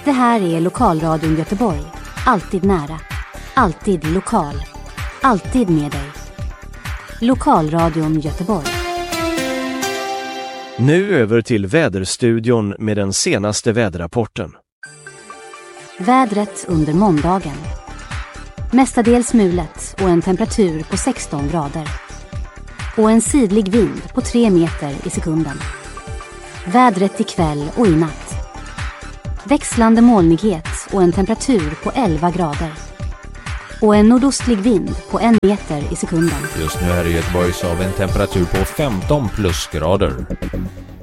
Det här är Lokalradion Göteborg. Alltid nära. Alltid lokal. Alltid med dig. Lokalradion Göteborg. Nu över till väderstudion med den senaste väderrapporten. Vädret under måndagen. Mestadels mulet och en temperatur på 16 grader. Och en sidlig vind på 3 meter i sekunden. Vädret ikväll och i natt. Växlande molnighet och en temperatur på 11 grader. Och en nordostlig vind på 1 meter i sekunden. Just nu här i Göteborg så har vi en temperatur på 15 plusgrader.